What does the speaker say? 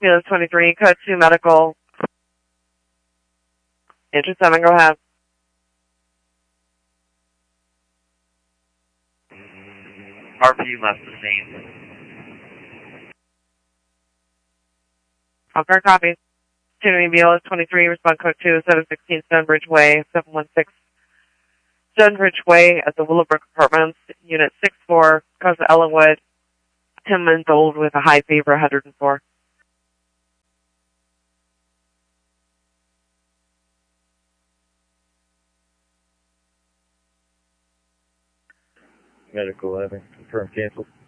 Beals 23, code 2 medical. Engine 7, go ahead. RP left the same. Hawker, copy. Tuning Beals 23, respond code 2, 716 Stonebridge Way, 716 Stonebridge Way at the Willowbrook Apartments, Unit 64, Cosa Ellenwood, 10 months old with a high fever, 104. Medical 11, confirm canceled.